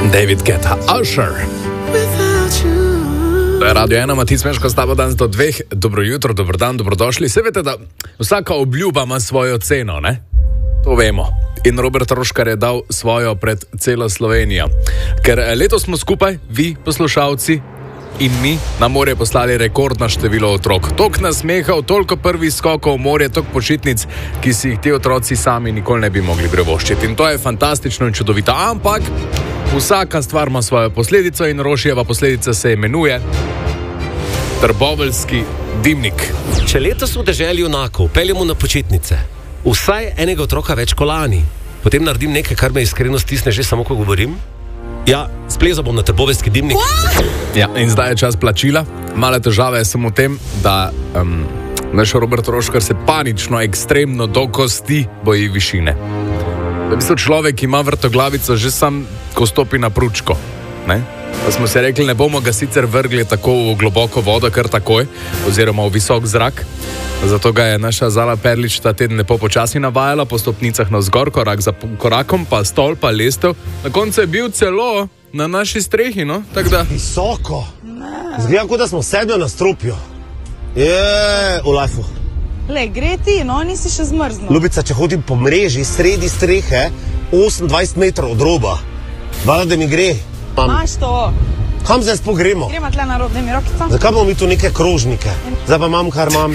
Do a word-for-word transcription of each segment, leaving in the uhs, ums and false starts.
David Guetta, Usher. To je Radio ena, Matic Meško, s tabo danes do dveh. Dobro jutro, dobro dan, dobrodošli. Se veste, da vsaka obljuba ima svojo ceno, ne? To vemo. In Robert Roškar je dal svojo pred celo Slovenijo. Ker letos smo skupaj, vi, poslušalci, in mi na morje poslali rekordno število otrok. Toliko nasmehov, toliko prvih skokov v morje, toliko počitnic, ki si jih ti otroci sami nikoli ne bi mogli privoščiti. In to je fantastično in čudovito. Ampak vsaka stvar ima svojo posledico in Rošijeva posledica se imenuje Trboveljski dimnik. Če letos v deželi junakov peljemo na počitnice, vsaj enega otroka več kot lani, potem naredim nekaj, kar me iskreno stisne že samo, ko govorim. Ja, splezal bom na Trboveljski dimnik. Ja, in zdaj je čas plačila. Male težave je samo v tem, da um, naš Robert Roškar se panično, ekstremno do kosti boji višine. V bistvu človek ima vrtoglavico že sam, ko stopi na pručko. Ne? Pa smo se rekli, ne bomo ga sicer vrgli tako v globoko vodo, kar takoj, oziroma v visok zrak. Zato ga je naša Zala Perlič ta teden lepo počasi navajala po stopnicah navzgor, korak za korakom, pa stol, pa lestev. Na koncu je bil celo na naši strehi, no? Tak da... Visoko. Zgleda, kot da smo sedli na strupju. Je, v lajfu. Le, gre ti, no, nisi še zmrznil. Ljubica, če hodim po mreži, sredi strehe, osemindvajset metrov od roba. Vala, da mi gre. Mam. Maš to. Kam zdaj spogremo? Gremo tle na rob, daj mi rokico. Zakaj bomo mi tu neke krožnike? Zdaj pa imam, kar imam.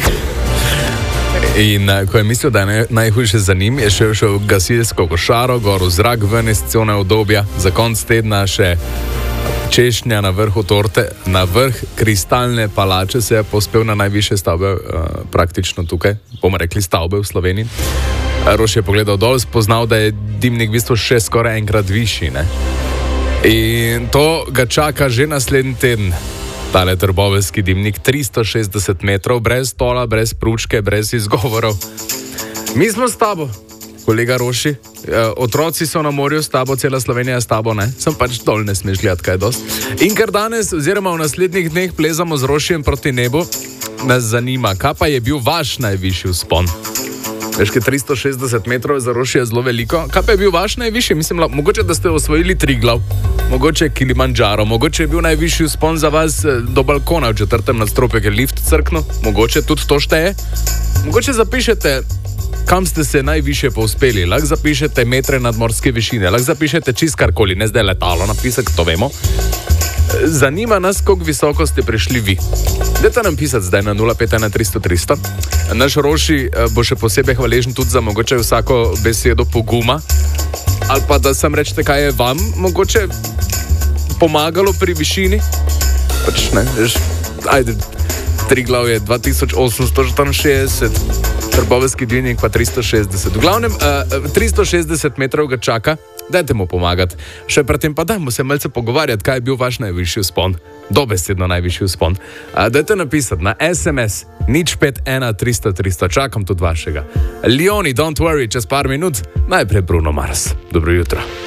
In ko je mislil, da je najhujše za njim, je šel še v gasilsko košaro, gor v zrak, ven iz cone obdobja, za konc tedna še češnja na vrhu torte, na vrh kristalne palače se je pospel na najvišje stavbe, uh, praktično tukaj, bomo rekli stavbe v Sloveniji. Roš je pogledal dol, spoznal, da je dimnik v bistvu še skoraj enkrat višji, ne? In to ga čaka že naslednji teden. Tale Trboveljski dimnik, tristo šestdeset metrov, brez stola, brez pručke, brez izgovorov. Mi smo s tabo, kolega Roši, e, otroci so na morju s tabo, cela Slovenija s tabo, ne? Sem pač dol, ne smeš gledati, kaj je dost. In ker danes, oziroma v naslednjih dneh plezamo z Rošijem proti nebu, nas zanima, kaj pa je bil vaš najvišji vzpon? Veš, kaj tristo šestdeset metrov za Rošija zelo veliko. Kaj pa je bil vaš najvišji? Mislim, la, mogoče, da ste osvojili Triglav, mogoče Kilimandžaro, mogoče je bil najvišji vzpon za vas do balkona v četrtem nadstropju, ker lift crkno, mogoče tudi to šteje. Mogoče zapišete, kam ste se najvišje povzpeli, lahko zapišete metre nadmorske višine, lahko zapišete čist karkoli, ne zdaj letalo napisati, to vemo. Zanima nas, koliko visoko ste prišli vi. Dajte nam pisati zdaj na nula pet ena tristo tristo. Naš Roši bo še posebej hvaležen tudi za mogoče vsako besedo poguma, ali pa da sam rečete, kaj je vam mogoče pomagalo pri višini. Pač ne, veš, ajde, Triglav je dva tisoč osemsto štiriinšestdeset, Trboveljski dimnik pa tristo šestdeset. V glavnem, uh, tristo šestdeset metrov ga čaka, dajte mu pomagati. Še predtem pa dajmo se malce pogovarjati, kaj je bil vaš najvišji vzpon. Dobesedno najvišji vzpon. Uh, dajte napisati na es em es nič pet ena tristo tristo. Čakam tudi vašega. Leoni, don't worry, čez par minut. Najprej Bruno Mars. Dobro jutro.